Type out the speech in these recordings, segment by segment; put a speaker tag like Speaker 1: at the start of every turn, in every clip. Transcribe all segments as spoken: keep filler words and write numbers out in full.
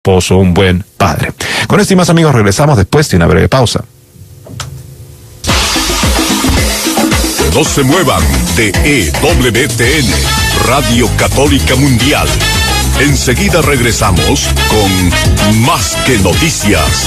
Speaker 1: esposo, un buen padre. Con esto y más, amigos, regresamos después de una breve pausa.
Speaker 2: No se muevan de E W T N, Radio Católica Mundial. Enseguida regresamos con Más que Noticias.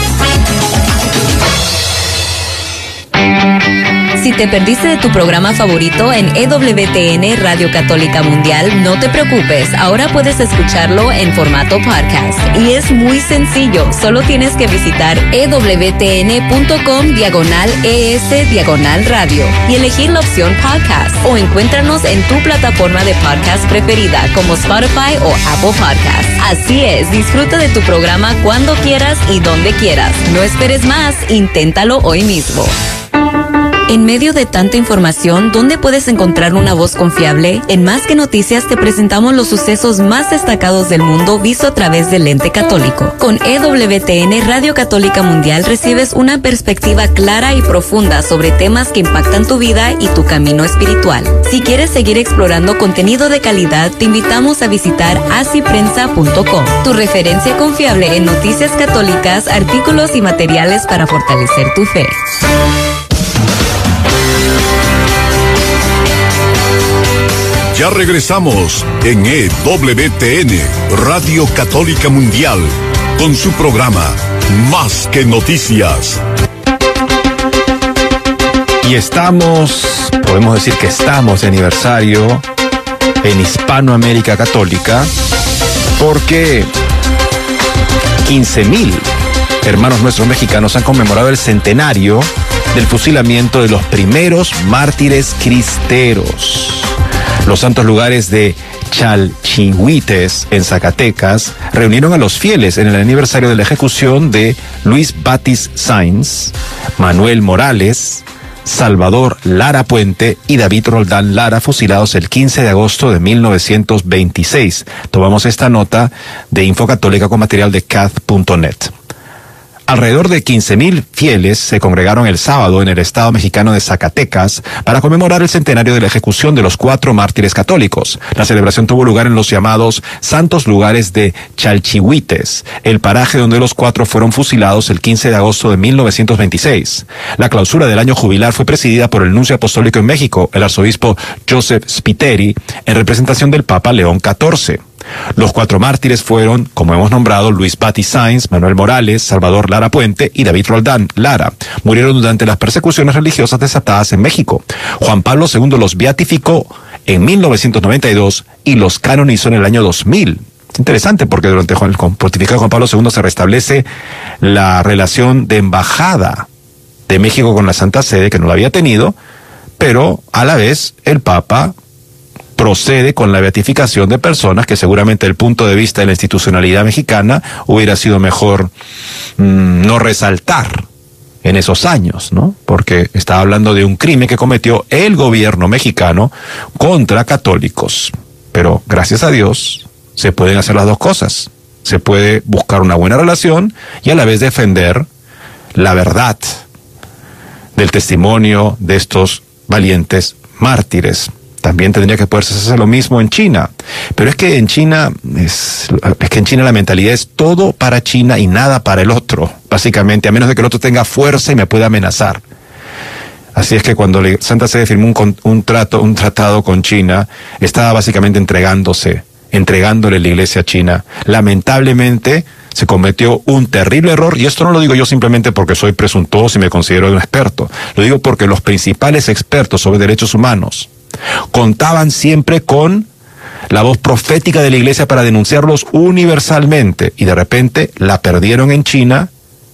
Speaker 3: Si te perdiste de tu programa favorito en E W T N Radio Católica Mundial, no te preocupes, ahora puedes escucharlo en formato podcast. Y es muy sencillo, solo tienes que visitar ewtn.com diagonal ES diagonal radio y elegir la opción podcast, o encuéntranos en tu plataforma de podcast preferida como Spotify o Apple Podcasts. Así es, disfruta de tu programa cuando quieras y donde quieras. No esperes más, inténtalo hoy mismo. En medio de tanta información, ¿dónde puedes encontrar una voz confiable? En Más que Noticias te presentamos los sucesos más destacados del mundo visto a través del lente católico. Con E W T N Radio Católica Mundial recibes una perspectiva clara y profunda sobre temas que impactan tu vida y tu camino espiritual. Si quieres seguir explorando contenido de calidad, te invitamos a visitar así prensa punto com, tu referencia confiable en noticias católicas, artículos y materiales para fortalecer tu fe.
Speaker 2: Ya regresamos en E W T N, Radio Católica Mundial, con su programa Más que Noticias.
Speaker 1: Y estamos, podemos decir que estamos de aniversario en Hispanoamérica Católica, porque quince mil hermanos nuestros mexicanos han conmemorado el centenario del fusilamiento de los primeros mártires cristeros. Los santos lugares de Chalchihuites, en Zacatecas, reunieron a los fieles en el aniversario de la ejecución de Luis Batis Sáenz, Manuel Morales, Salvador Lara Puente y David Roldán Lara, fusilados el quince de agosto de mil novecientos veintiséis. Tomamos esta nota de Info Católica con material de C A T punto net. Alrededor de quince mil fieles se congregaron el sábado en el estado mexicano de Zacatecas para conmemorar el centenario de la ejecución de los cuatro mártires católicos. La celebración tuvo lugar en los llamados Santos Lugares de Chalchihuites, el paraje donde los cuatro fueron fusilados el quince de agosto de mil novecientos veintiséis. La clausura del año jubilar fue presidida por el nuncio apostólico en México, el arzobispo Joseph Spiteri, en representación del Papa León catorce. Los cuatro mártires fueron, como hemos nombrado, Luis Batis Sáenz, Manuel Morales, Salvador Lara Puente y David Roldán Lara. Murieron durante las persecuciones religiosas desatadas en México. Juan Pablo segundo los beatificó en mil novecientos noventa y dos y los canonizó en el año dos mil. Es interesante porque durante el pontificado de Juan Pablo segundo se restablece la relación de embajada de México con la Santa Sede, que no la había tenido, pero a la vez el Papa procede con la beatificación de personas que seguramente desde el punto de vista de la institucionalidad mexicana hubiera sido mejor mmm, no resaltar en esos años, ¿no? Porque estaba hablando de un crimen que cometió el gobierno mexicano contra católicos. Pero gracias a Dios se pueden hacer las dos cosas. Se puede buscar una buena relación y a la vez defender la verdad del testimonio de estos valientes mártires. También tendría que poderse hacer lo mismo en China. Pero es que en China, es, es que en China la mentalidad es todo para China y nada para el otro, básicamente, a menos de que el otro tenga fuerza y me pueda amenazar. Así es que cuando la Santa Sede firmó un, un, trato, un tratado con China, estaba básicamente entregándose, entregándole la iglesia a China. Lamentablemente se cometió un terrible error, y esto no lo digo yo simplemente porque soy presuntuoso y me considero un experto. Lo digo porque los principales expertos sobre derechos humanos contaban siempre con la voz profética de la iglesia para denunciarlos universalmente, y de repente la perdieron en China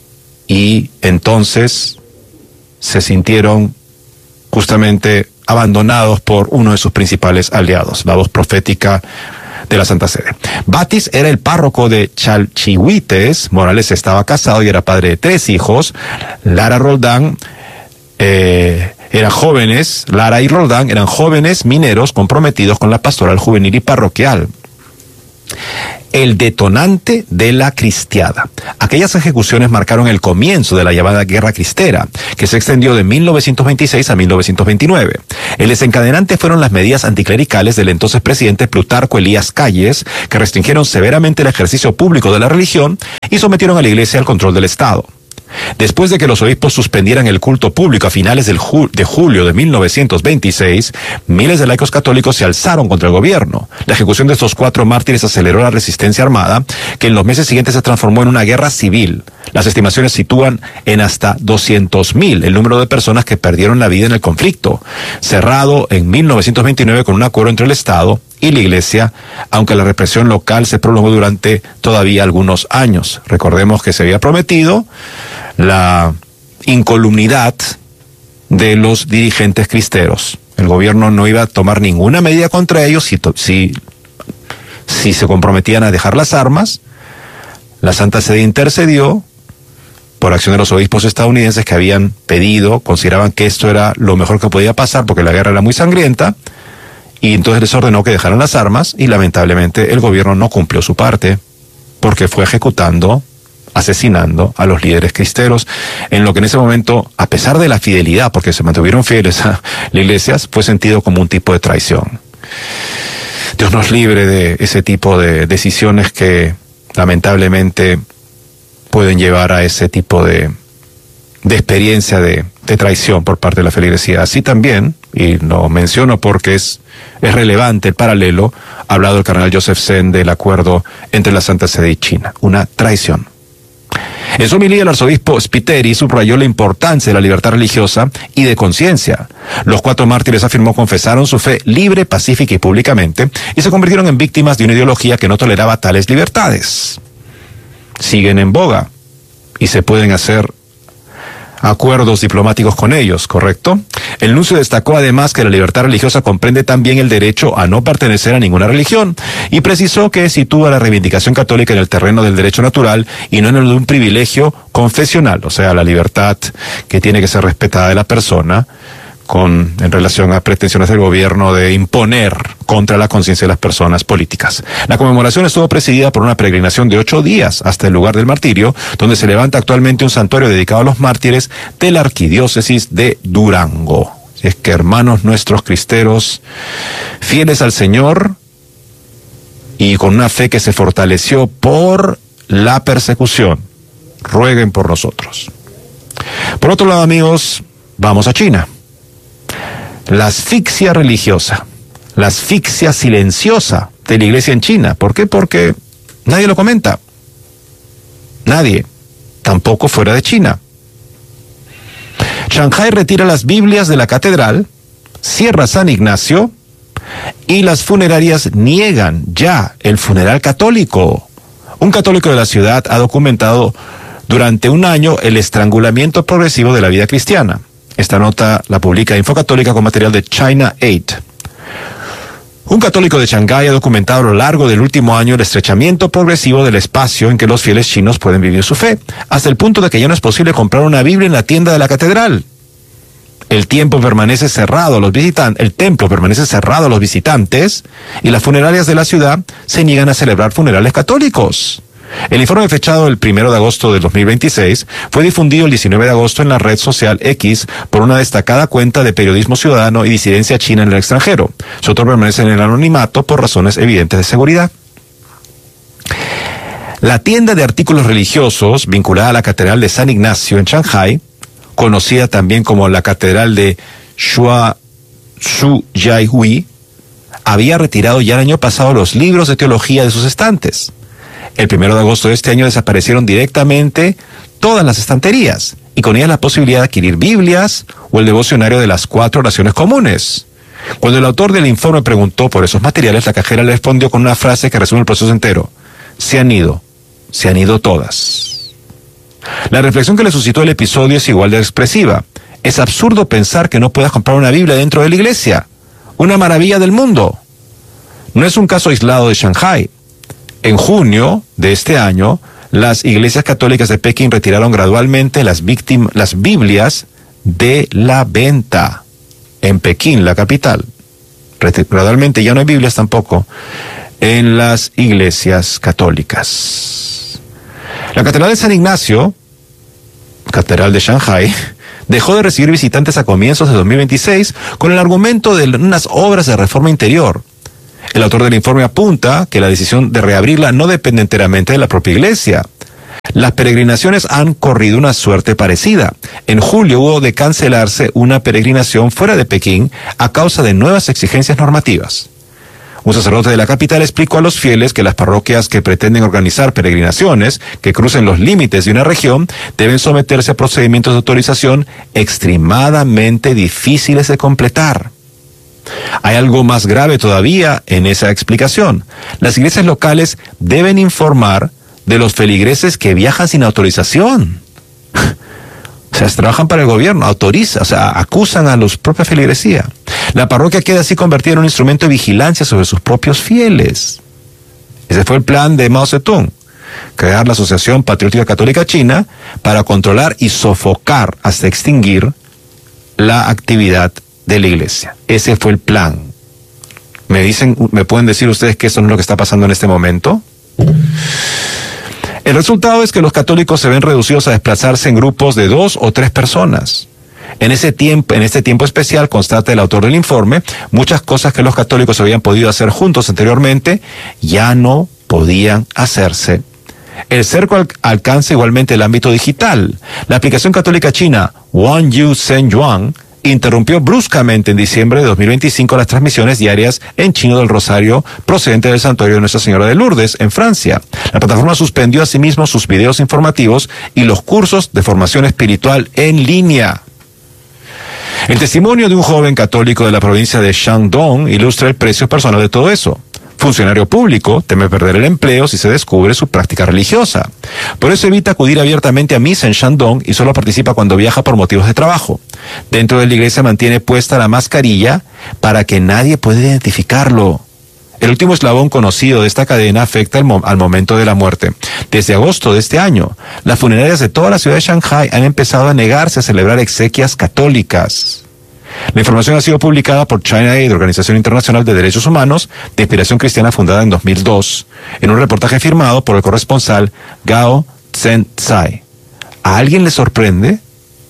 Speaker 1: y entonces se sintieron justamente abandonados por uno de sus principales aliados, la voz profética de la Santa Sede. Batis era el párroco de Chalchihuites. Morales estaba casado y era padre de tres hijos. Lara Roldán eh, eran jóvenes, Lara y Roldán eran jóvenes mineros comprometidos con la pastoral juvenil y parroquial. el detonante de la cristiada. Aquellas ejecuciones marcaron el comienzo de la llamada Guerra Cristera, que se extendió de mil novecientos veintiséis a mil novecientos veintinueve. El desencadenante fueron las medidas anticlericales del entonces presidente Plutarco Elías Calles, que restringieron severamente el ejercicio público de la religión y sometieron a la Iglesia al control del Estado. Después de que los obispos suspendieran el culto público a finales del ju- de julio de mil novecientos veintiséis, miles de laicos católicos se alzaron contra el gobierno. La ejecución de estos cuatro mártires aceleró la resistencia armada, que en los meses siguientes se transformó en una guerra civil. Las estimaciones sitúan en hasta doscientos mil el número de personas que perdieron la vida en el conflicto, cerrado en mil novecientos veintinueve con un acuerdo entre el Estado y la Iglesia, aunque la represión local se prolongó durante todavía algunos años. Recordemos que se había prometido la incolumnidad de los dirigentes cristeros. El gobierno no iba a tomar ninguna medida contra ellos si, si, si se comprometían a dejar las armas. La Santa Sede intercedió por acción de los obispos estadounidenses que habían pedido, consideraban que esto era lo mejor que podía pasar porque la guerra era muy sangrienta, y entonces les ordenó que dejaran las armas, y lamentablemente el gobierno no cumplió su parte porque fue ejecutando, asesinando a los líderes cristeros, en lo que en ese momento, a pesar de la fidelidad, porque se mantuvieron fieles a la Iglesia, fue sentido como un tipo de traición. Dios nos libre de ese tipo de decisiones que lamentablemente pueden llevar a ese tipo de, de experiencia de, de traición por parte de la feligresía. Así también, y lo menciono porque es, es relevante el paralelo, ha hablado el cardenal Joseph Zen del acuerdo entre la Santa Sede y China, una traición. En su homilía, el arzobispo Spiteri subrayó la importancia de la libertad religiosa y de conciencia. Los cuatro mártires, afirmó, confesaron su fe libre, pacífica y públicamente, y se convirtieron en víctimas de una ideología que no toleraba tales libertades. Siguen en boga y se pueden hacer acuerdos diplomáticos con ellos, ¿correcto? El nuncio destacó además que la libertad religiosa comprende también el derecho a no pertenecer a ninguna religión, y precisó que sitúa la reivindicación católica en el terreno del derecho natural y no en el de un privilegio confesional, o sea, la libertad que tiene que ser respetada de la persona, con, en relación a pretensiones del gobierno de imponer contra la conciencia de las personas políticas. La conmemoración estuvo presidida por una peregrinación de ocho días hasta el lugar del martirio, donde se levanta actualmente un santuario dedicado a los mártires de la arquidiócesis de Durango. Si es que, hermanos nuestros cristeros, fieles al Señor y con una fe que se fortaleció por la persecución, rueguen por nosotros. Por otro lado, amigos, vamos a China. La asfixia religiosa, la asfixia silenciosa de la iglesia en China. ¿Por qué? Porque nadie lo comenta. Nadie. Tampoco fuera de China. Shanghái retira las Biblias de la catedral, cierra San Ignacio, y las funerarias niegan ya el funeral católico. Un católico de la ciudad ha documentado durante un año el estrangulamiento progresivo de la vida cristiana. Esta nota la publica Infocatólica con material de China ocho. Un católico de Shanghái ha documentado a lo largo del último año el estrechamiento progresivo del espacio en que los fieles chinos pueden vivir su fe, hasta el punto de que ya no es posible comprar una Biblia en la tienda de la catedral. El tiempo permanece cerrado a los visitantes, el templo permanece cerrado a los visitantes, y las funerarias de la ciudad se niegan a celebrar funerales católicos. El informe, fechado el primero de agosto del dos mil veintiséis, fue difundido el diecinueve de agosto en la red social X por una destacada cuenta de periodismo ciudadano y disidencia china en el extranjero. Su autor permanece en el anonimato por razones evidentes de seguridad. La tienda de artículos religiosos vinculada a la Catedral de San Ignacio en Shanghái, conocida también como la Catedral de Shua Su Yai Hui, había retirado ya el año pasado los libros de teología de sus estantes. El primero de agosto de este año desaparecieron directamente todas las estanterías, y con ellas la posibilidad de adquirir Biblias o el devocionario de las cuatro oraciones comunes. Cuando el autor del informe preguntó por esos materiales, la cajera le respondió con una frase que resume el proceso entero: se han ido, se han ido todas. La reflexión que le suscitó el episodio es igual de expresiva. Es absurdo pensar que no puedas comprar una Biblia dentro de la iglesia. Una maravilla del mundo. No es un caso aislado de Shanghái. En junio de este año, las iglesias católicas de Pekín retiraron gradualmente las, víctim- las Biblias de la venta. En Pekín, la capital. Ret- gradualmente ya no hay Biblias tampoco en las iglesias católicas. La Catedral de San Ignacio, Catedral de Shanghái, dejó de recibir visitantes a comienzos de dos mil veintiséis con el argumento de unas obras de reforma interior. El autor del informe apunta que la decisión de reabrirla no depende enteramente de la propia iglesia. Las peregrinaciones han corrido una suerte parecida. En julio hubo de cancelarse una peregrinación fuera de Pekín a causa de nuevas exigencias normativas. Un sacerdote de la capital explicó a los fieles que las parroquias que pretenden organizar peregrinaciones que crucen los límites de una región deben someterse a procedimientos de autorización extremadamente difíciles de completar. Hay algo más grave todavía en esa explicación. Las iglesias locales deben informar de los feligreses que viajan sin autorización. O sea, trabajan para el gobierno, autoriza, o sea, acusan a los propios feligresía. La parroquia queda así convertida en un instrumento de vigilancia sobre sus propios fieles. Ese fue el plan de Mao Zedong, crear la Asociación Patriótica Católica China para controlar y sofocar hasta extinguir la actividad de la iglesia. Ese fue el plan. ¿Me dicen, me pueden decir ustedes que eso no es lo que está pasando en este momento? El resultado es que los católicos se ven reducidos a desplazarse en grupos de dos o tres personas. En ese tiempo, en este tiempo especial, constata el autor del informe, muchas cosas que los católicos habían podido hacer juntos anteriormente ya no podían hacerse. El cerco al alcanza igualmente el ámbito digital. La aplicación católica china Wan Yu Zhen Yuan interrumpió bruscamente en diciembre de dos mil veinticinco las transmisiones diarias en chino del Rosario procedente del santuario de Nuestra Señora de Lourdes, en Francia. La plataforma suspendió asimismo sus videos informativos y los cursos de formación espiritual en línea. El testimonio de un joven católico de la provincia de Shandong ilustra el precio personal de todo eso. Funcionario público teme perder el empleo si se descubre su práctica religiosa. Por eso evita acudir abiertamente a misa en Shandong y solo participa cuando viaja por motivos de trabajo. Dentro de la iglesia mantiene puesta la mascarilla para que nadie pueda identificarlo. El último eslabón conocido de esta cadena afecta al, mo- al momento de la muerte. Desde agosto de este año, las funerarias de toda la ciudad de Shanghái han empezado a negarse a celebrar exequias católicas. La información ha sido publicada por China Aid, Organización Internacional de Derechos Humanos, de inspiración cristiana fundada en dos mil dos, en un reportaje firmado por el corresponsal Gao Zhenzai. ¿A alguien le sorprende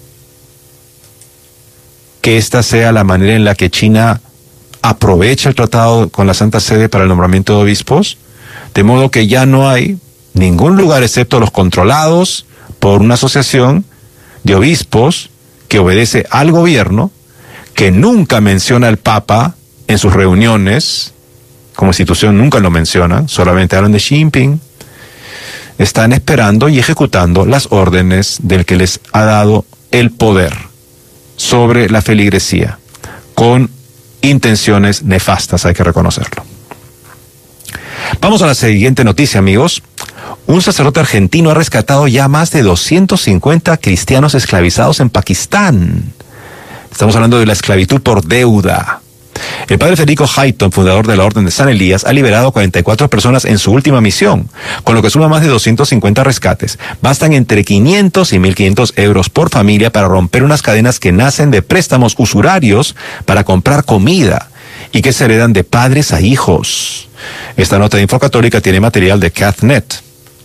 Speaker 1: que esta sea la manera en la que China aprovecha el tratado con la Santa Sede para el nombramiento de obispos? De modo que ya no hay ningún lugar excepto los controlados por una asociación de obispos que obedece al gobierno, que nunca menciona al Papa en sus reuniones, como institución nunca lo mencionan, solamente hablan de Xi Jinping. Están esperando y ejecutando las órdenes del que les ha dado el poder sobre la feligresía, con intenciones nefastas, hay que reconocerlo. Vamos a la siguiente noticia, amigos. Un sacerdote argentino ha rescatado ya más de doscientos cincuenta cristianos esclavizados en Pakistán. Estamos hablando de la esclavitud por deuda. El padre Federico Hayton, fundador de la Orden de San Elías, ha liberado a cuarenta y cuatro personas en su última misión, con lo que suma más de doscientos cincuenta rescates. Bastan entre quinientos y mil quinientos euros por familia para romper unas cadenas que nacen de préstamos usurarios para comprar comida y que se heredan de padres a hijos. Esta nota de Infocatólica tiene material de Cathnet.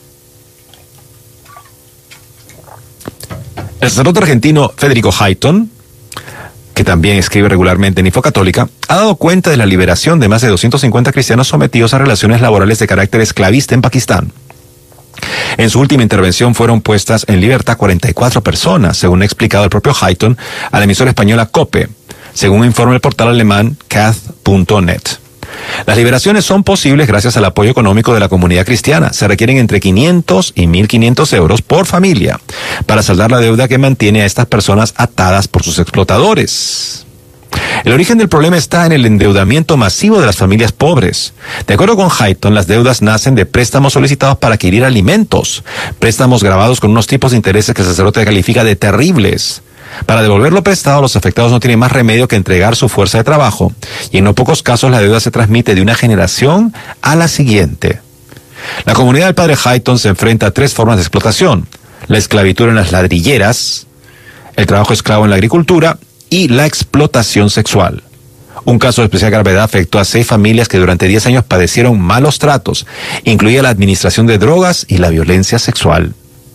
Speaker 1: El sacerdote argentino Federico Hayton, que también escribe regularmente en Infocatólica, ha dado cuenta de la liberación de más de doscientos cincuenta cristianos sometidos a relaciones laborales de carácter esclavista en Pakistán. En su última intervención fueron puestas en libertad cuarenta y cuatro personas, según ha explicado el propio Hayton a la emisora española COPE, según informa el portal alemán cath punto net. Las liberaciones son posibles gracias al apoyo económico de la comunidad cristiana. Se requieren entre quinientos y mil quinientos euros por familia para saldar la deuda que mantiene a estas personas atadas por sus explotadores. El origen del problema está en el endeudamiento masivo de las familias pobres. De acuerdo con Hayton, las deudas nacen de préstamos solicitados para adquirir alimentos, préstamos grabados con unos tipos de intereses que el sacerdote califica de terribles. Para devolver lo prestado, los afectados no tienen más remedio que entregar su fuerza de trabajo, y en no pocos casos la deuda se transmite de una generación a la siguiente. La comunidad del padre Hayton se enfrenta a tres formas de explotación: la esclavitud en las ladrilleras, el trabajo esclavo en la agricultura y la explotación sexual. Un caso de especial gravedad afectó a seis familias que durante diez años padecieron malos tratos, incluida la administración de drogas y la violencia sexual.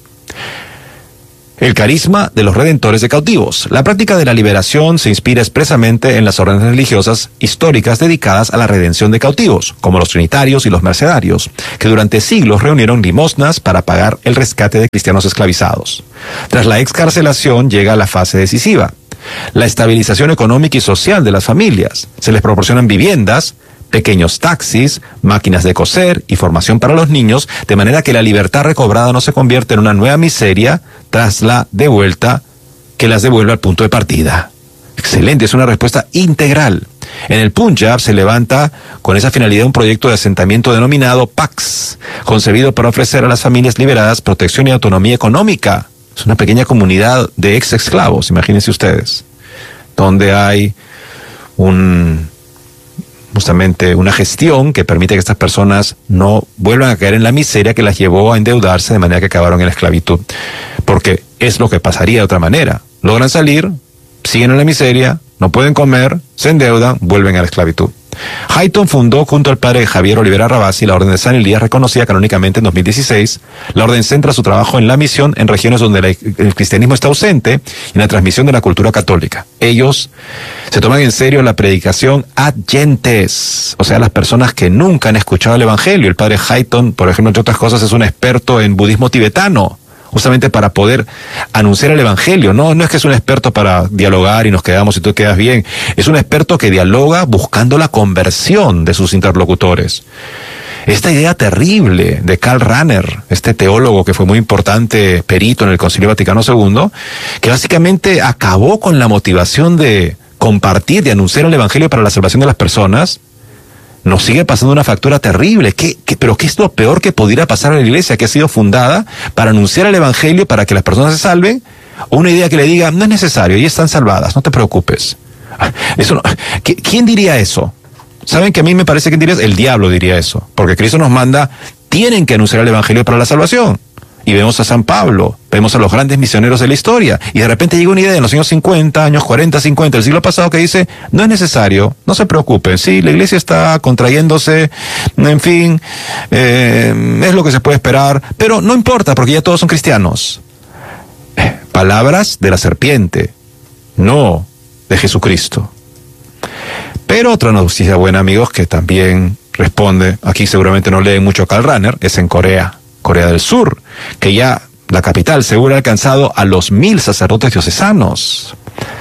Speaker 1: El carisma de los redentores de cautivos. La práctica de la liberación se inspira expresamente en las órdenes religiosas históricas dedicadas a la redención de cautivos, como los trinitarios y los mercedarios, que durante siglos reunieron limosnas para pagar el rescate de cristianos esclavizados. Tras la excarcelación llega la fase decisiva, la estabilización económica y social de las familias. Se les proporcionan viviendas, pequeños taxis, máquinas de coser y formación para los niños, de manera que la libertad recobrada no se convierte en una nueva miseria tras la devuelta que las devuelve al punto de partida. Excelente, es una respuesta integral. En el Punjab se levanta con esa finalidad un proyecto de asentamiento denominado Pax, concebido para ofrecer a las familias liberadas protección y autonomía económica. Es una pequeña comunidad de ex esclavos, imagínense ustedes, donde hay un... justamente una gestión que permite que estas personas no vuelvan a caer en la miseria que las llevó a endeudarse de manera que acabaron en la esclavitud. Porque es lo que pasaría de otra manera. Logran salir, siguen en la miseria, no pueden comer, se endeudan, vuelven a la esclavitud. Hayton fundó junto al padre Javier Olivera Rabasi la Orden de San Elías, reconocida canónicamente en dos mil dieciséis. La orden centra su trabajo en la misión en regiones donde la, el cristianismo está ausente y en la transmisión de la cultura católica. Ellos se toman en serio la predicación ad gentes, o sea, las personas que nunca han escuchado el evangelio. El padre Hayton, por ejemplo, entre otras cosas, es un experto en budismo tibetano, justamente para poder anunciar el evangelio. No, no es que es un experto para dialogar y nos quedamos y tú quedas bien. Es un experto que dialoga buscando la conversión de sus interlocutores. Esta idea terrible de Karl Rahner, este teólogo que fue muy importante, perito en el Concilio Vaticano segundo, que básicamente acabó con la motivación de compartir, de anunciar el evangelio para la salvación de las personas, nos sigue pasando una factura terrible. ¿Qué, qué, pero qué es lo peor que pudiera pasar a la iglesia que ha sido fundada para anunciar el evangelio para que las personas se salven? O una idea que le diga, no es necesario, ya están salvadas, no te preocupes. Eso no, ¿quién diría eso? ¿Saben que a mí me parece que diría eso? El diablo diría eso, porque Cristo nos manda, tienen que anunciar el evangelio para la salvación. Y vemos a San Pablo, vemos a los grandes misioneros de la historia, y de repente llega una idea en los años cincuenta, años cuarenta, cincuenta, del siglo pasado, que dice, no es necesario, no se preocupen, sí, la iglesia está contrayéndose, en fin, eh, es lo que se puede esperar, pero no importa, porque ya todos son cristianos. Palabras de la serpiente, no de Jesucristo. Pero otra noticia buena, amigos, que también responde, aquí seguramente no leen mucho a Karl Rahner, es en Corea. Corea del Sur, que ya la capital Seúl ha alcanzado a los mil sacerdotes diocesanos.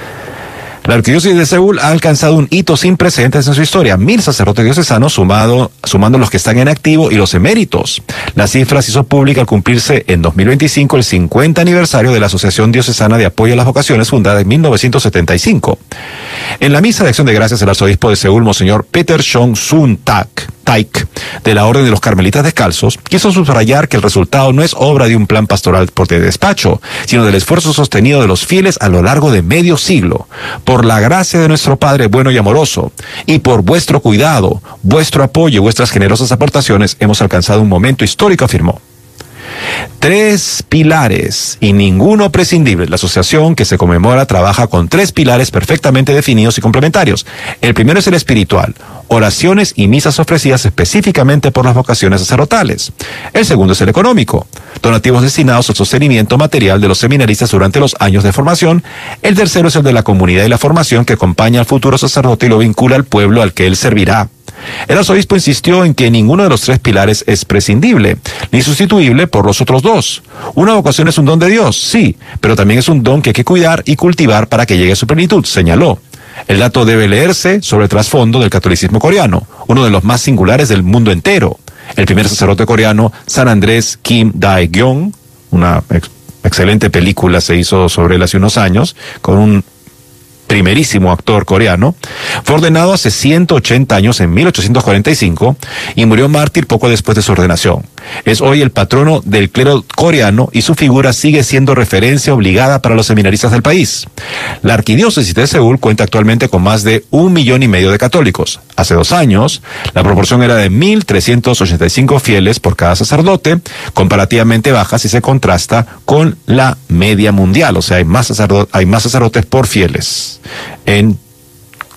Speaker 1: La arquidiócesis de Seúl ha alcanzado un hito sin precedentes en su historia, mil sacerdotes diocesanos sumado, sumando los que están en activo y los eméritos. La cifra se hizo pública al cumplirse en dos mil veinticinco el cincuenta aniversario de la Asociación Diocesana de Apoyo a las Vocaciones, fundada en mil novecientos setenta y cinco. En la misa de acción de gracias, el arzobispo de Seúl, Monseñor Peter Chong Sun Tak, Taik, de la Orden de los Carmelitas Descalzos, quiso subrayar que el resultado no es obra de un plan pastoral por de despacho, sino del esfuerzo sostenido de los fieles a lo largo de medio siglo. Por la gracia de nuestro Padre bueno y amoroso, y por vuestro cuidado, vuestro apoyo y vuestras generosas aportaciones, hemos alcanzado un momento histórico, afirmó. Tres pilares y ninguno prescindible. La asociación que se conmemora trabaja con tres pilares perfectamente definidos y complementarios. El primero es el espiritual, oraciones y misas ofrecidas específicamente por las vocaciones sacerdotales. El segundo es el económico, donativos destinados al sostenimiento material de los seminaristas durante los años de formación. El tercero es el de la comunidad y la formación que acompaña al futuro sacerdote y lo vincula al pueblo al que él servirá. El arzobispo insistió en que ninguno de los tres pilares es prescindible, ni sustituible por los otros dos. Una vocación es un don de Dios, sí, pero también es un don que hay que cuidar y cultivar para que llegue a su plenitud, señaló. El dato debe leerse sobre el trasfondo del catolicismo coreano, uno de los más singulares del mundo entero. El primer sacerdote coreano, San Andrés Kim Dae-gyong, una ex excelente película se hizo sobre él hace unos años, con un primerísimo actor coreano, fue ordenado hace ciento ochenta años, en mil ochocientos cuarenta y cinco, y murió mártir poco después de su ordenación. Es hoy el patrono del clero coreano y su figura sigue siendo referencia obligada para los seminaristas del país. La arquidiócesis de Seúl cuenta actualmente con más de un millón y medio de católicos. Hace dos años, la proporción era de mil trescientos ochenta y cinco fieles por cada sacerdote, comparativamente baja si se contrasta con la media mundial, o sea, hay más sacerdotes, hay más sacerdotes por fieles en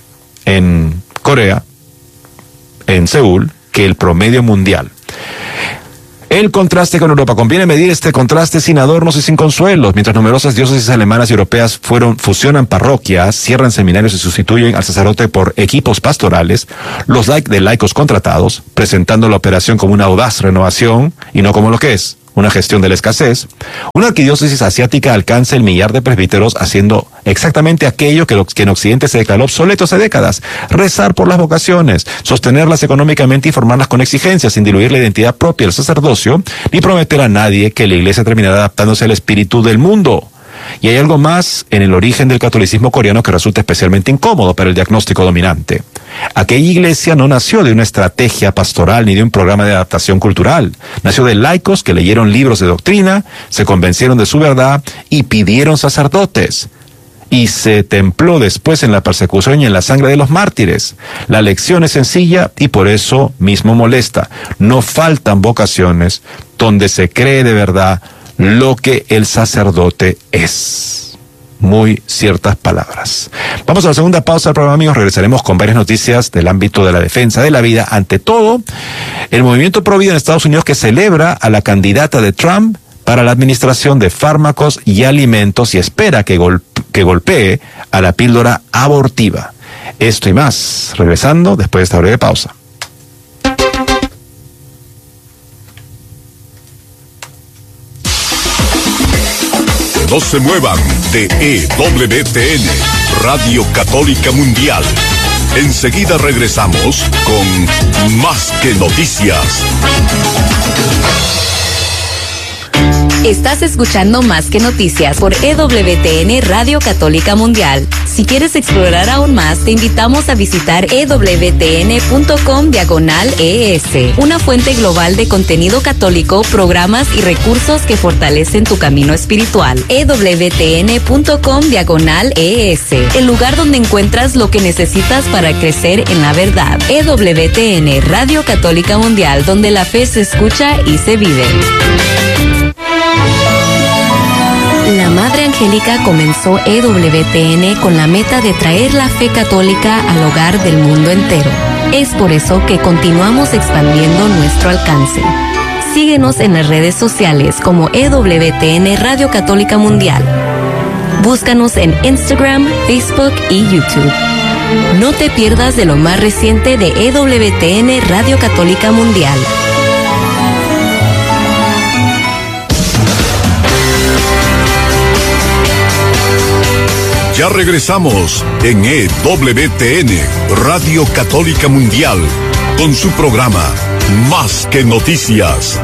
Speaker 1: en Corea, en Seúl, que el promedio mundial. El contraste con Europa. Conviene medir este contraste sin adornos y sin consuelos. Mientras numerosas diócesis alemanas y europeas fueron, fusionan parroquias, cierran seminarios y sustituyen al sacerdote por equipos pastorales, los laic de laicos contratados, presentando la operación como una audaz renovación y no como lo que es, una gestión de la escasez. Una arquidiócesis asiática alcanza el millar de presbíteros haciendo exactamente aquello que, lo, que en Occidente se declaró obsoleto hace décadas: rezar por las vocaciones, sostenerlas económicamente y formarlas con exigencias, sin diluir la identidad propia del sacerdocio, ni prometer a nadie que la iglesia terminará adaptándose al espíritu del mundo. Y hay algo más en el origen del catolicismo coreano que resulta especialmente incómodo para el diagnóstico dominante. Aquella iglesia no nació de una estrategia pastoral ni de un programa de adaptación cultural. Nació de laicos que leyeron libros de doctrina, se convencieron de su verdad y pidieron sacerdotes. Y se templó después en la persecución y en la sangre de los mártires. La lección es sencilla y por eso mismo molesta. No faltan vocaciones donde se cree de verdad lo que el sacerdote es. Muy ciertas palabras. Vamos a la segunda pausa del programa, amigos. Regresaremos con varias noticias del ámbito de la defensa de la vida. Ante todo, el movimiento pro vida en Estados Unidos, que celebra a la candidata de Trump para la administración de fármacos y alimentos y espera que, gol- que golpee a la píldora abortiva. Esto y más, regresando después de esta breve pausa.
Speaker 2: No se muevan de E W T N, Radio Católica Mundial. Enseguida regresamos con Más que Noticias.
Speaker 3: Estás escuchando Más que Noticias por E W T N Radio Católica Mundial. Si quieres explorar aún más, te invitamos a visitar E W T N punto com diagonal E S, una fuente global de contenido católico, programas y recursos que fortalecen tu camino espiritual. E W T N punto com diagonal E S, el lugar donde encuentras lo que necesitas para crecer en la verdad. E W T N Radio Católica Mundial, donde la fe se escucha y se vive. La Madre Angélica comenzó E W T N con la meta de traer la fe católica al hogar del mundo entero. Es por eso que continuamos expandiendo nuestro alcance. Síguenos en las redes sociales como E W T N Radio Católica Mundial. Búscanos en Instagram, Facebook y YouTube. No te pierdas de lo más reciente de E W T N Radio Católica Mundial.
Speaker 2: Ya regresamos en E W T N, Radio Católica Mundial, con su programa Más que Noticias.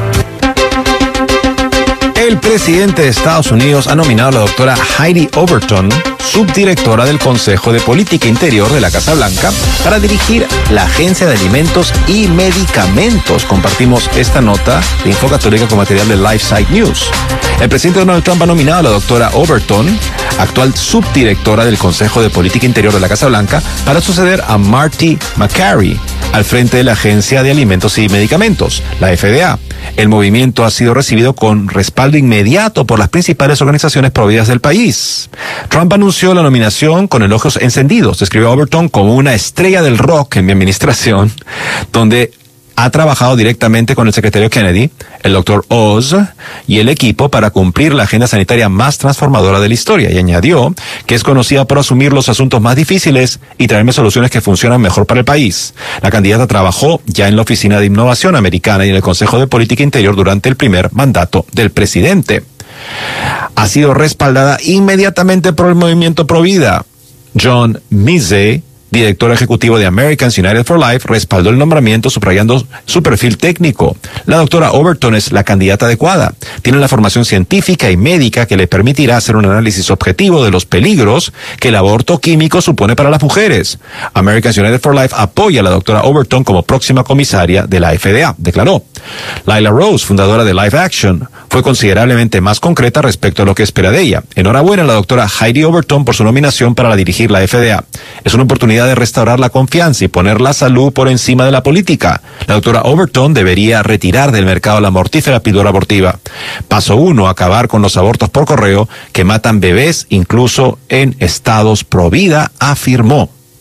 Speaker 1: El presidente de Estados Unidos ha nominado a la doctora Heidi Overton, subdirectora del Consejo de Política Interior de la Casa Blanca, para dirigir la Agencia de Alimentos y Medicamentos. Compartimos esta nota de Info Católica con material de LifeSite News. El presidente Donald Trump ha nominado a la doctora Overton, actual subdirectora del Consejo de Política Interior de la Casa Blanca, para suceder a Marty McCary al frente de la Agencia de Alimentos y Medicamentos, la F D A. El movimiento ha sido recibido con respaldo inmediato por las principales organizaciones providas del país. Trump anunció la nominación con elogios encendidos. Describió a Overton como una estrella del rock en mi administración, donde ha trabajado directamente con el secretario Kennedy, el doctor Oz y el equipo para cumplir la agenda sanitaria más transformadora de la historia. Y añadió que es conocida por asumir los asuntos más difíciles y traerme soluciones que funcionan mejor para el país. La candidata trabajó ya en la Oficina de Innovación Americana y en el Consejo de Política Interior durante el primer mandato del presidente. Ha sido respaldada inmediatamente por el movimiento Pro Vida. John Mizey, director ejecutivo de Americans United for Life, respaldó el nombramiento subrayando su perfil técnico. La doctora Overton es la candidata adecuada. Tiene la formación científica y médica que le permitirá hacer un análisis objetivo de los peligros que el aborto químico supone para las mujeres. Americans United for Life apoya a la doctora Overton como próxima comisaria de la F D A, declaró. Lila Rose, fundadora de Live Action, fue considerablemente más concreta respecto a lo que espera de ella. Enhorabuena a la doctora Heidi Overton por su nominación para dirigir la F D A. Es una oportunidad de restaurar la confianza y poner la salud por encima de la política. La doctora Overton debería retirar del mercado la mortífera píldora abortiva. Paso uno, acabar con los abortos por correo que matan bebés incluso en estados pro vida, afirmó.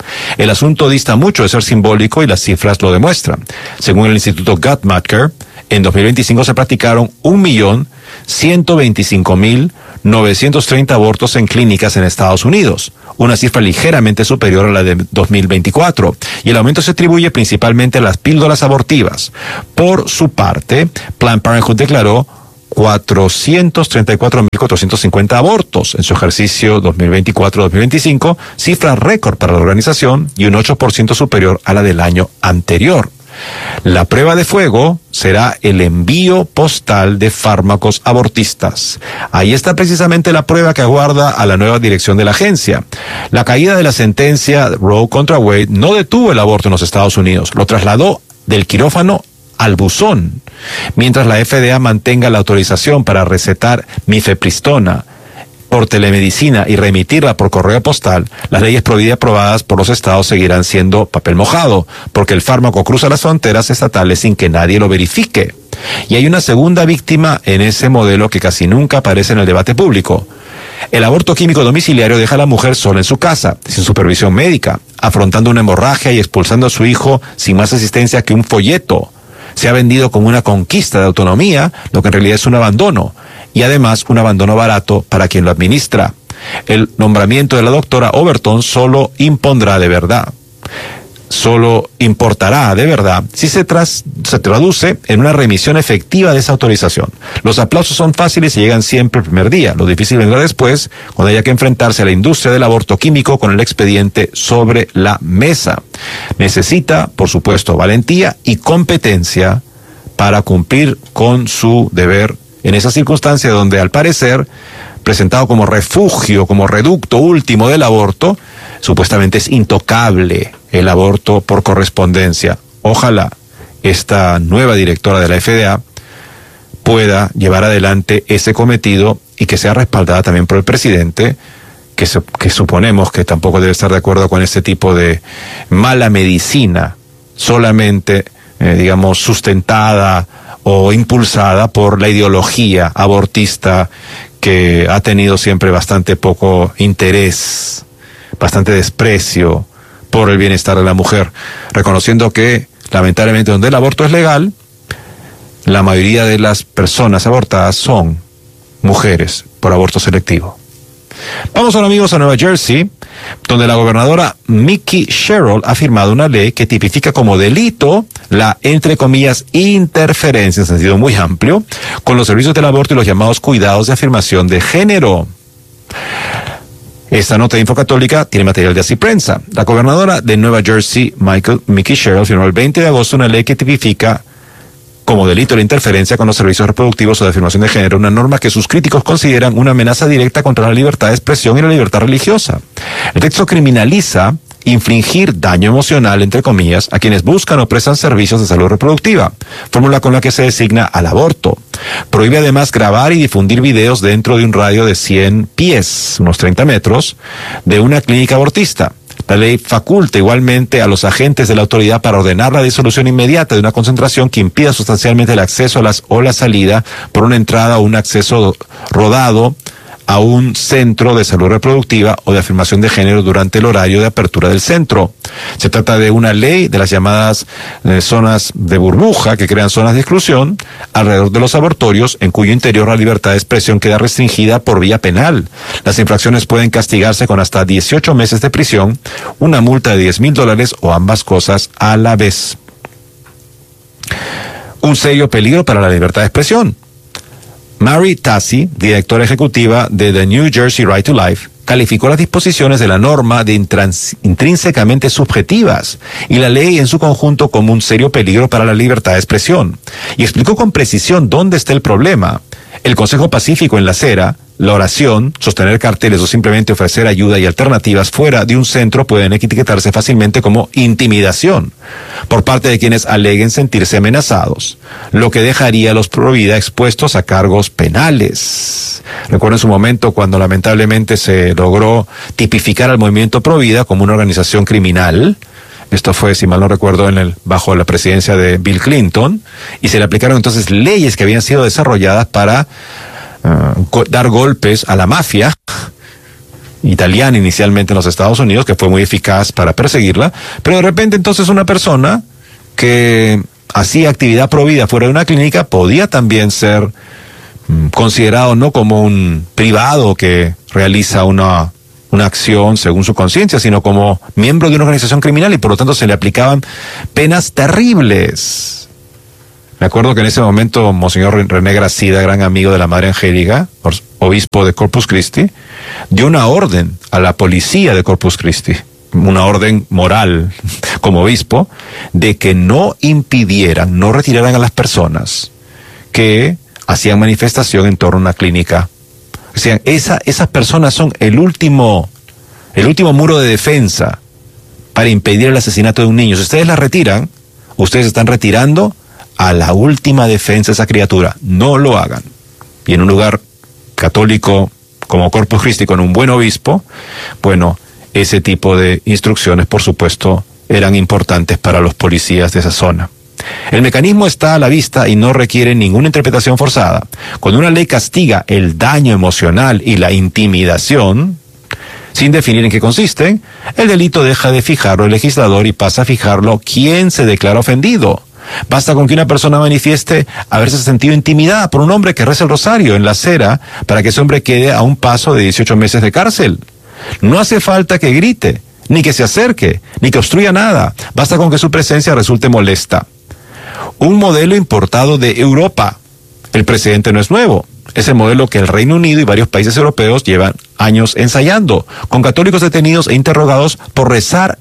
Speaker 1: El asunto dista mucho de ser simbólico y las cifras lo demuestran. Según el Instituto Guttmacher, en dos mil veinticinco se practicaron un millón ciento veinticinco mil novecientos treinta abortos en clínicas en Estados Unidos, una cifra ligeramente superior a la de dos mil veinticuatro, y el aumento se atribuye principalmente a las píldoras abortivas. Por su parte, Planned Parenthood declaró cuatrocientos treinta y cuatro mil cuatrocientos cincuenta abortos en su ejercicio dos mil veinticuatro dos mil veinticinco, cifra récord para la organización y un ocho por ciento superior a la del año anterior. La prueba de fuego será el envío postal de fármacos abortistas. Ahí está precisamente la prueba que aguarda a la nueva dirección de la agencia. La caída de la sentencia Roe contra Wade no detuvo el aborto en los Estados Unidos, lo trasladó del quirófano al buzón. Mientras la F D A mantenga la autorización para recetar mifepristona por telemedicina y remitirla por correo postal, las leyes prohibidas aprobadas por los estados seguirán siendo papel mojado, porque el fármaco cruza las fronteras estatales sin que nadie lo verifique. Y hay una segunda víctima en ese modelo que casi nunca aparece en el debate público. El aborto químico domiciliario deja a la mujer sola en su casa, sin supervisión médica, afrontando una hemorragia y expulsando a su hijo sin más asistencia que un folleto. Se ha vendido como una conquista de autonomía, lo que en realidad es un abandono. Y además un abandono barato para quien lo administra. El nombramiento de la doctora Overton solo impondrá de verdad, solo importará de verdad si se, tras, se traduce en una remisión efectiva de esa autorización. Los aplausos son fáciles y llegan siempre el primer día. Lo difícil vendrá después, cuando haya que enfrentarse a la industria del aborto químico con el expediente sobre la mesa. Necesita, por supuesto, valentía y competencia para cumplir con su deber en esa circunstancia donde, al parecer, presentado como refugio, como reducto último del aborto, supuestamente es intocable el aborto por correspondencia. Ojalá esta nueva directora de la F D A pueda llevar adelante ese cometido y que sea respaldada también por el presidente, que, su, que suponemos que tampoco debe estar de acuerdo con este tipo de mala medicina, solamente, eh, digamos, sustentada o impulsada por la ideología abortista que ha tenido siempre bastante poco interés, bastante desprecio por el bienestar de la mujer, reconociendo que lamentablemente donde el aborto es legal, la mayoría de las personas abortadas son mujeres por aborto selectivo. Vamos ahora, amigos, a Nueva Jersey, donde la gobernadora Mikie Sherrill ha firmado una ley que tipifica como delito la, entre comillas, interferencia en sentido muy amplio con los servicios del aborto y los llamados cuidados de afirmación de género. Esta nota de Infocatólica tiene material de Así Prensa. La gobernadora de Nueva Jersey, Michael, Mikie Sherrill, firmó el veinte de agosto una ley que tipifica como delito la interferencia con los servicios reproductivos o de afirmación de género, una norma que sus críticos consideran una amenaza directa contra la libertad de expresión y la libertad religiosa. El texto criminaliza infligir daño emocional, entre comillas, a quienes buscan o prestan servicios de salud reproductiva, fórmula con la que se designa al aborto. Prohíbe además grabar y difundir videos dentro de un radio de cien pies, unos treinta metros, de una clínica abortista. La ley faculta igualmente a los agentes de la autoridad para ordenar la disolución inmediata de una concentración que impida sustancialmente el acceso a las o la salida por una entrada o un acceso rodado a un centro de salud reproductiva o de afirmación de género durante el horario de apertura del centro. Se trata de una ley de las llamadas eh, zonas de burbuja, que crean zonas de exclusión alrededor de los abortorios, en cuyo interior la libertad de expresión queda restringida por vía penal. Las infracciones pueden castigarse con hasta dieciocho meses de prisión, una multa de diez mil dólares o ambas cosas a la vez. Un serio peligro para la libertad de expresión. Mary Tassi, directora ejecutiva de The New Jersey Right to Life, calificó las disposiciones de la norma de intrans, intrínsecamente subjetivas y la ley en su conjunto como un serio peligro para la libertad de expresión, y explicó con precisión dónde está el problema. El consejo pacífico en la acera, la oración, sostener carteles o simplemente ofrecer ayuda y alternativas fuera de un centro pueden etiquetarse fácilmente como intimidación por parte de quienes aleguen sentirse amenazados, lo que dejaría a los pro vida expuestos a cargos penales. Recuerdo en su momento cuando lamentablemente se logró tipificar al movimiento pro vida como una organización criminal. Esto fue, si mal no recuerdo, en el, bajo la presidencia de Bill Clinton, y se le aplicaron entonces leyes que habían sido desarrolladas para uh, dar golpes a la mafia italiana inicialmente en los Estados Unidos, que fue muy eficaz para perseguirla, pero de repente entonces una persona que hacía actividad provida fuera de una clínica podía también ser mm, considerado no como un privado que realiza una, una acción según su conciencia, sino como miembro de una organización criminal, y por lo tanto se le aplicaban penas terribles. Me acuerdo que en ese momento Monseñor René Gracida, gran amigo de la Madre Angélica, obispo de Corpus Christi, dio una orden a la policía de Corpus Christi, una orden moral como obispo, de que no impidieran, no retiraran a las personas que hacían manifestación en torno a una clínica. O sea, esa, esas personas son el último, el último muro de defensa para impedir el asesinato de un niño. Si ustedes la retiran, ustedes están retirando a la última defensa de esa criatura. No lo hagan. Y en un lugar católico como Corpus Christi, con un buen obispo, bueno, ese tipo de instrucciones, por supuesto, eran importantes para los policías de esa zona. El mecanismo está a la vista y no requiere ninguna interpretación forzada. Cuando una ley castiga el daño emocional y la intimidación, sin definir en qué consisten, el delito deja de fijarlo el legislador y pasa a fijarlo quien se declara ofendido. Basta con que una persona manifieste haberse sentido intimidada por un hombre que reza el rosario en la acera para que ese hombre quede a un paso de dieciocho meses de cárcel. No hace falta que grite, ni que se acerque, ni que obstruya nada. Basta con que su presencia resulte molesta. Un modelo importado de Europa. El precedente no es nuevo. Es el modelo que el Reino Unido y varios países europeos llevan años ensayando, con católicos detenidos e interrogados por rezar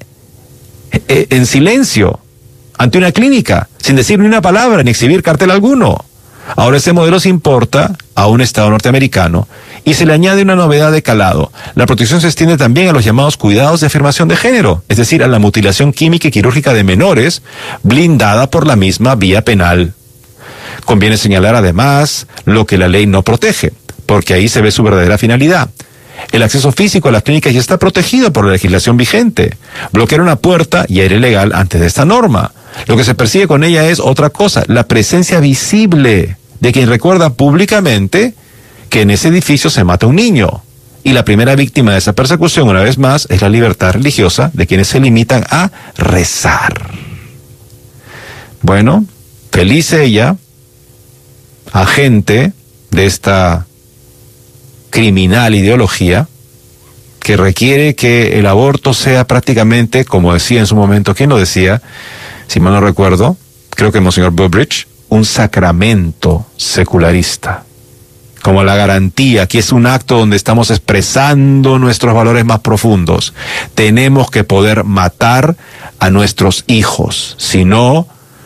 Speaker 1: en silencio ante una clínica, sin decir ni una palabra, ni exhibir cartel alguno. Ahora ese modelo se importa a un Estado norteamericano y se le añade una novedad de calado. La protección se extiende también a los llamados cuidados de afirmación de género, es decir, a la mutilación química y quirúrgica de menores, blindada por la misma vía penal. Conviene señalar además lo que la ley no protege, porque ahí se ve su verdadera finalidad. El acceso físico a las clínicas ya está protegido por la legislación vigente. Bloquear una puerta ya era ilegal antes de esta norma. Lo que se persigue con ella es otra cosa, la presencia visible de quien recuerda públicamente que en ese edificio se mata un niño. Y la primera víctima de esa persecución, una vez más, es la libertad religiosa de quienes se limitan a rezar. Bueno, feliz ella, agente de esta criminal ideología que requiere que el aborto sea prácticamente, como decía en su momento, ¿quién lo decía? Si mal no recuerdo, creo que Monseñor Burbridge, un sacramento secularista, como la garantía, que es un acto donde estamos expresando nuestros valores más profundos. Tenemos que poder matar a nuestros hijos, si no,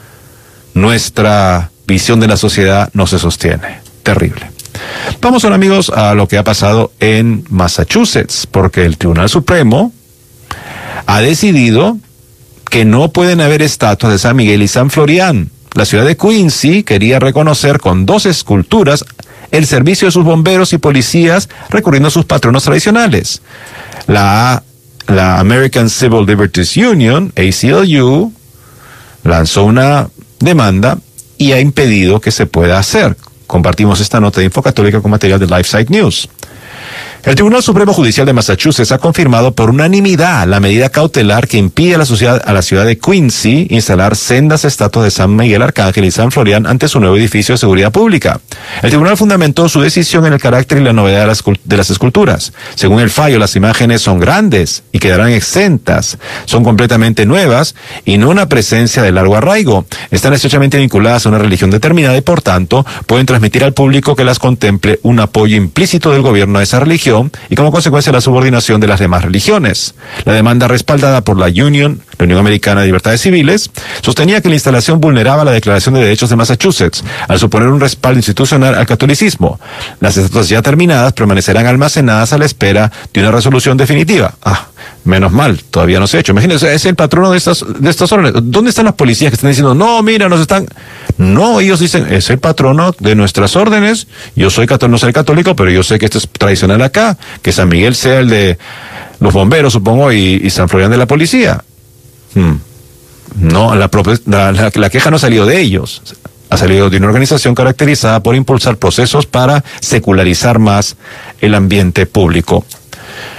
Speaker 1: nuestra visión de la sociedad no se sostiene. Terrible. Vamos ahora, amigos, a lo que ha pasado en Massachusetts, porque el Tribunal Supremo ha decidido que no pueden haber estatuas de San Miguel y San Florián. La ciudad de Quincy quería reconocer con dos esculturas el servicio de sus bomberos y policías recurriendo a sus patronos tradicionales. La, la American Civil Liberties Union, A C L U, lanzó una demanda y ha impedido que se pueda hacer. Compartimos esta nota de Info Católica con material de LifeSite News. El Tribunal Supremo Judicial de Massachusetts ha confirmado por unanimidad la medida cautelar que impide a la, sociedad, a la ciudad de Quincy instalar sendas estatuas de San Miguel Arcángel y San Florián ante su nuevo edificio de seguridad pública. El tribunal fundamentó su decisión en el carácter y la novedad de las, de las esculturas. Según el fallo, las imágenes son grandes y quedarán exentas. Son completamente nuevas y no una presencia de largo arraigo. Están estrechamente vinculadas a una religión determinada y, por tanto, pueden transmitir al público que las contemple un apoyo implícito del gobierno a esa religión y como consecuencia la subordinación de las demás religiones. La demanda, respaldada por la Union, la Unión Americana de Libertades Civiles, sostenía que la instalación vulneraba la Declaración de Derechos de Massachusetts al suponer un respaldo institucional al catolicismo. Las estatuas ya terminadas permanecerán almacenadas a la espera de una resolución definitiva. Ah, menos mal, todavía no se ha hecho. Imagínense, es el patrono de estas, de estas órdenes. ¿Dónde están las policías que están diciendo, no, mira, nos están... No, ellos dicen, es el patrono de nuestras órdenes. Yo soy católico, no soy católico, pero yo sé que esto es tradicional acá, que San Miguel sea el de los bomberos, supongo, y, y San Florián de la policía. Hmm. No, la, la, la, la queja no ha salido de ellos. Ha salido de una organización caracterizada por impulsar procesos para secularizar más el ambiente público.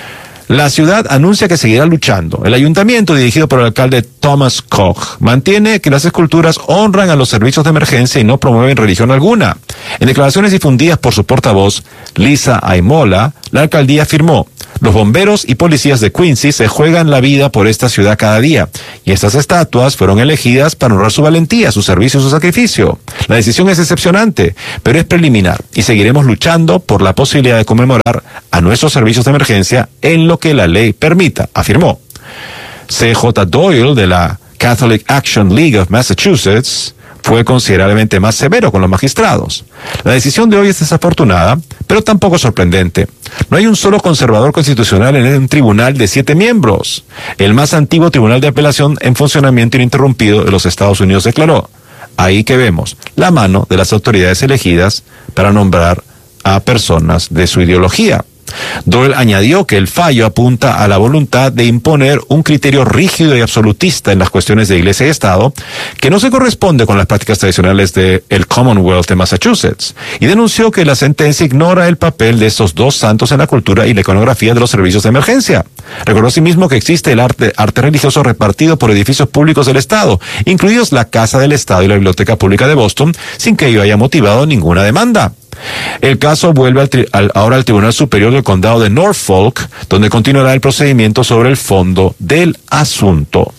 Speaker 1: La ciudad anuncia que seguirá luchando. El ayuntamiento, dirigido por el alcalde Thomas Koch, mantiene que las esculturas honran a los servicios de emergencia y no promueven religión alguna. En declaraciones difundidas por su portavoz, Lisa Aimola, la alcaldía afirmó: los bomberos y policías de Quincy se juegan la vida por esta ciudad cada día, y estas estatuas fueron elegidas para honrar su valentía, su servicio y su sacrificio. La decisión es decepcionante, pero es preliminar, y seguiremos luchando por la posibilidad de conmemorar a nuestros servicios de emergencia en lo que la ley permita, afirmó. C J Doyle, de la Catholic Action League of Massachusetts, fue considerablemente más severo con los magistrados. La decisión de hoy es desafortunada, pero tampoco sorprendente. No hay un solo conservador constitucional en un tribunal de siete miembros. El más antiguo tribunal de apelación en funcionamiento ininterrumpido de los Estados Unidos declaró: ahí que vemos la mano de las autoridades elegidas para nombrar a personas de su ideología. Doyle añadió que el fallo apunta a la voluntad de imponer un criterio rígido y absolutista en las cuestiones de Iglesia y Estado, que no se corresponde con las prácticas tradicionales del Commonwealth de Massachusetts, y denunció que la sentencia ignora el papel de estos dos santos en la cultura y la iconografía de los servicios de emergencia. Recordó asimismo que existe el arte, arte religioso repartido por edificios públicos del Estado, incluidos la Casa del Estado y la Biblioteca Pública de Boston, sin que ello haya motivado ninguna demanda. El caso vuelve al tri- al, ahora al Tribunal Superior del Condado de Norfolk, donde continuará el procedimiento sobre el fondo del asunto.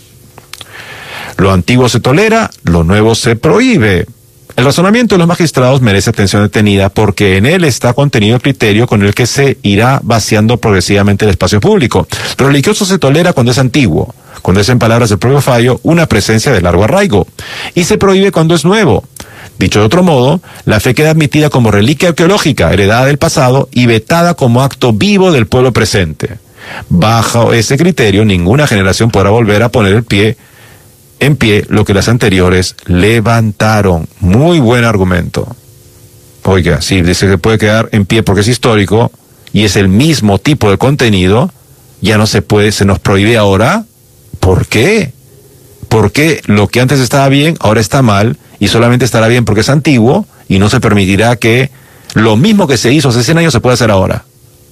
Speaker 1: Lo antiguo se tolera, lo nuevo se prohíbe. El razonamiento de los magistrados merece atención detenida porque en él está contenido el criterio con el que se irá vaciando progresivamente el espacio público. Lo religioso se tolera cuando es antiguo, cuando es, en palabras del propio fallo, una presencia de largo arraigo, y se prohíbe cuando es nuevo. Dicho de otro modo, la fe queda admitida como reliquia arqueológica, heredada del pasado y vetada como acto vivo del pueblo presente. Bajo ese criterio, ninguna generación podrá volver a poner el pie en pie lo que las anteriores levantaron. Muy buen argumento. Oiga, si dice que puede quedar en pie porque es histórico y es el mismo tipo de contenido, ya no se puede, se nos prohíbe ahora. ¿Por qué? ¿Por qué lo que antes estaba bien ahora está mal y solamente estará bien porque es antiguo y no se permitirá que lo mismo que se hizo hace cien años se pueda hacer ahora?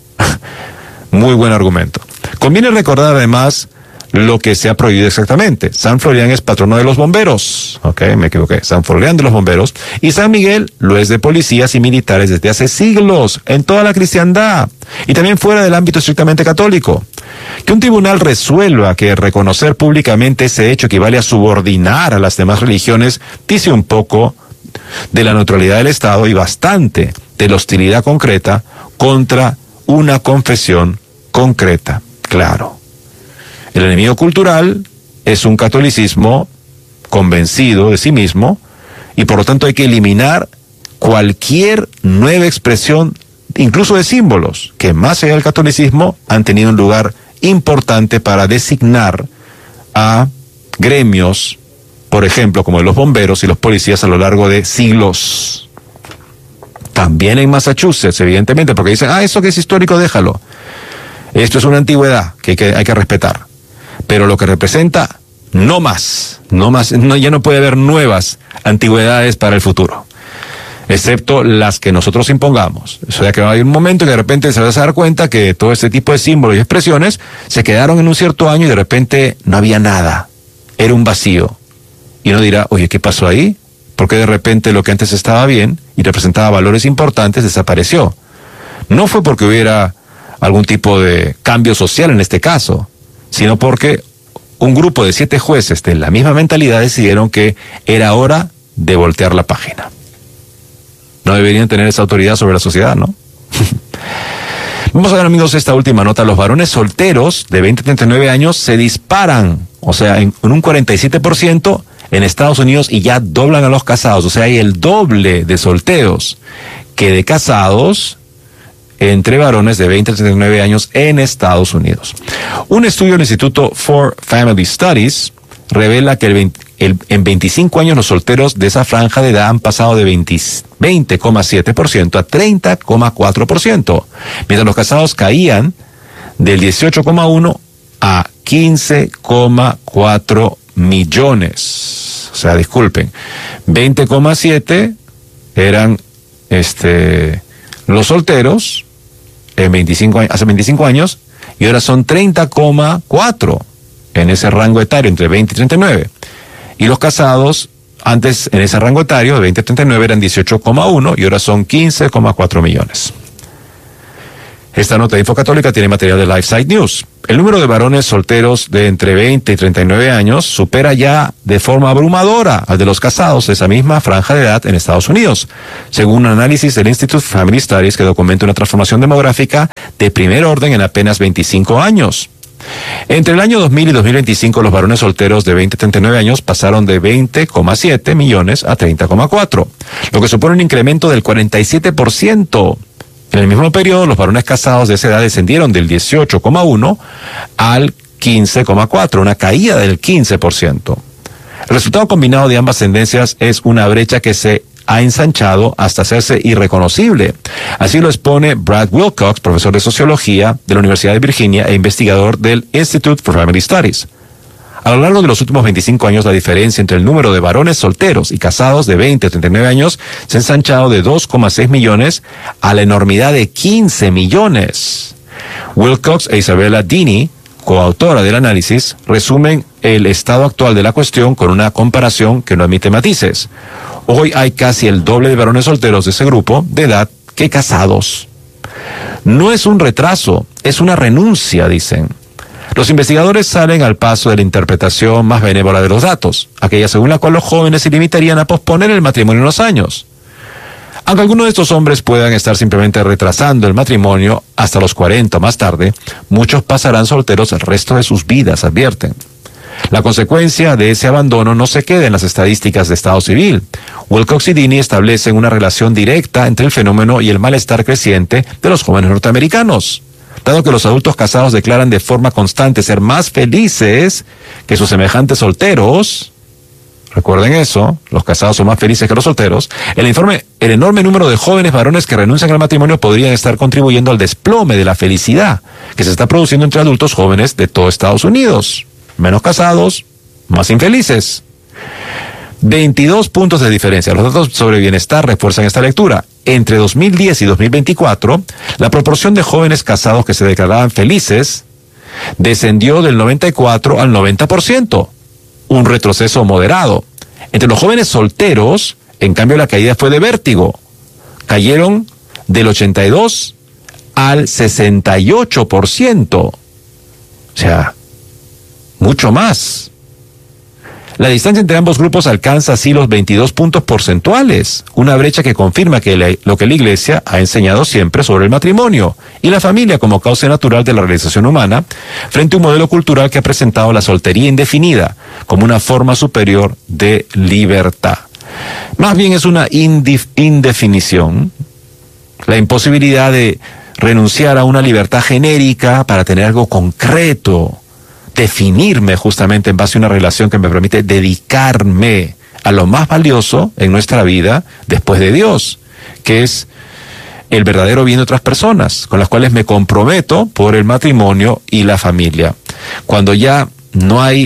Speaker 1: Muy buen argumento. Conviene recordar además lo que se ha prohibido exactamente. San Florian es patrono de los bomberos. Ok, me equivoqué. San Florian de los bomberos. Y San Miguel lo es de policías y militares desde hace siglos en toda la cristiandad y también fuera del ámbito estrictamente católico. Que un tribunal resuelva que reconocer públicamente ese hecho equivale a subordinar a las demás religiones dice un poco de la neutralidad del Estado y bastante de la hostilidad concreta contra una confesión concreta. Claro. El enemigo cultural es un catolicismo convencido de sí mismo y por lo tanto hay que eliminar cualquier nueva expresión, incluso de símbolos, que más allá del catolicismo han tenido un lugar importante para designar a gremios, por ejemplo, como los bomberos y los policías a lo largo de siglos. También en Massachusetts, evidentemente, porque dicen, ah, eso que es histórico, déjalo. Esto es una antigüedad que hay que, hay que respetar. Pero lo que representa, no más, no más, no, ya no puede haber nuevas antigüedades para el futuro, excepto las que nosotros impongamos. O sea que va a haber un momento que de repente se va a dar cuenta que todo este tipo de símbolos y expresiones se quedaron en un cierto año y de repente no había nada, era un vacío. Y uno dirá, oye, ¿qué pasó ahí? Porque de repente lo que antes estaba bien y representaba valores importantes desapareció. No fue porque hubiera algún tipo de cambio social en este caso, sino porque un grupo de siete jueces de la misma mentalidad decidieron que era hora de voltear la página. No deberían tener esa autoridad sobre la sociedad, ¿no? Vamos a ver, amigos, esta última nota. Los varones solteros de veinte a treinta y nueve años se disparan, o sea, en, en un cuarenta y siete por ciento en Estados Unidos y ya doblan a los casados. O sea, hay el doble de solteros que de casados entre varones de veinte a treinta y nueve años en Estados Unidos. Un estudio del Instituto for Family Studies revela que el veinte, el, en veinticinco años los solteros de esa franja de edad han pasado de veinte coma siete por ciento a treinta coma cuatro por ciento, mientras los casados caían del dieciocho coma uno a quince coma cuatro millones. O sea, disculpen, veinte coma siete eran este los solteros en veinticinco, hace veinticinco años y ahora son treinta coma cuatro en ese rango etario entre veinte y treinta y nueve. Y los casados, antes en ese rango etario de veinte a treinta y nueve eran dieciocho coma uno y ahora son quince coma cuatro millones. Esta nota de Infocatólica tiene material de LifeSite News. El número de varones solteros de entre veinte y treinta y nueve años supera ya de forma abrumadora al de los casados de esa misma franja de edad en Estados Unidos, según un análisis del Institute for Family Studies que documenta una transformación demográfica de primer orden en apenas veinticinco años. Entre el año dos mil y dos mil veinticinco, los varones solteros de veinte a treinta y nueve años pasaron de veinte coma siete millones a treinta coma cuatro, lo que supone un incremento del cuarenta y siete por ciento. En el mismo periodo, los varones casados de esa edad descendieron del dieciocho coma uno al quince coma cuatro, una caída del quince por ciento. El resultado combinado de ambas tendencias es una brecha que se ha ensanchado hasta hacerse irreconocible. Así lo expone Brad Wilcox, profesor de Sociología de la Universidad de Virginia e investigador del Institute for Family Studies. A lo largo de los últimos veinticinco años, la diferencia entre el número de varones solteros y casados de veinte a treinta y nueve años se ha ensanchado de dos coma seis millones a la enormidad de quince millones. Wilcox e Isabella Dini, coautora del análisis, resumen el estado actual de la cuestión con una comparación que no admite matices. Hoy hay casi el doble de varones solteros de ese grupo de edad que casados. No es un retraso, es una renuncia, dicen. Los investigadores salen al paso de la interpretación más benévola de los datos, aquella según la cual los jóvenes se limitarían a posponer el matrimonio unos años. Aunque algunos de estos hombres puedan estar simplemente retrasando el matrimonio hasta los cuarenta o más tarde, muchos pasarán solteros el resto de sus vidas, advierten. La consecuencia de ese abandono no se queda en las estadísticas de estado civil. Wilcox y Dini establecen una relación directa entre el fenómeno y el malestar creciente de los jóvenes norteamericanos. Dado que los adultos casados declaran de forma constante ser más felices que sus semejantes solteros, recuerden eso, los casados son más felices que los solteros, el informe, el enorme número de jóvenes varones que renuncian al matrimonio podrían estar contribuyendo al desplome de la felicidad que se está produciendo entre adultos jóvenes de todo Estados Unidos. Menos casados, más infelices. veintidós puntos de diferencia. Los datos sobre bienestar refuerzan esta lectura. Entre dos mil diez y dos mil veinticuatro, la proporción de jóvenes casados que se declaraban felices descendió del noventa y cuatro al noventa por ciento, un retroceso moderado. Entre los jóvenes solteros, en cambio, la caída fue de vértigo. Cayeron del ochenta y dos al sesenta y ocho por ciento. O sea, mucho más. La distancia entre ambos grupos alcanza así los veintidós puntos porcentuales, una brecha que confirma que la, lo que la Iglesia ha enseñado siempre sobre el matrimonio y la familia como causa natural de la realización humana, frente a un modelo cultural que ha presentado la soltería indefinida como una forma superior de libertad. Más bien es una indif- indefinición, la imposibilidad de renunciar a una libertad genérica para tener algo concreto, definirme justamente en base a una relación que me permite dedicarme a lo más valioso en nuestra vida después de Dios, que es el verdadero bien de otras personas, con las cuales me comprometo por el matrimonio y la familia. Cuando ya no hay,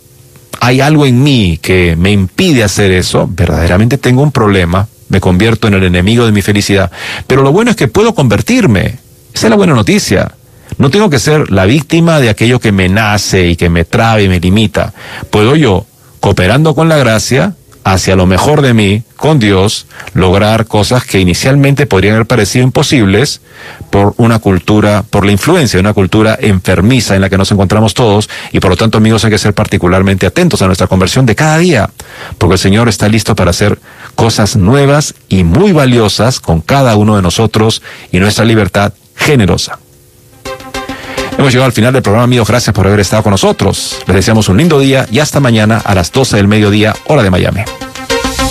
Speaker 1: hay algo en mí que me impide hacer eso, verdaderamente tengo un problema, me convierto en el enemigo de mi felicidad. Pero lo bueno es que puedo convertirme, esa es la buena noticia. No tengo que ser la víctima de aquello que me nace y que me traba y me limita. Puedo yo, cooperando con la gracia, hacia lo mejor de mí, con Dios, lograr cosas que inicialmente podrían haber parecido imposibles por una cultura, por la influencia de una cultura enfermiza en la que nos encontramos todos, y por lo tanto, amigos, hay que ser particularmente atentos a nuestra conversión de cada día, porque el Señor está listo para hacer cosas nuevas y muy valiosas con cada uno de nosotros y nuestra libertad generosa. Hemos llegado al final del programa, amigos. Gracias por haber estado con nosotros. Les deseamos un lindo día y hasta mañana a las doce del mediodía, hora de Miami.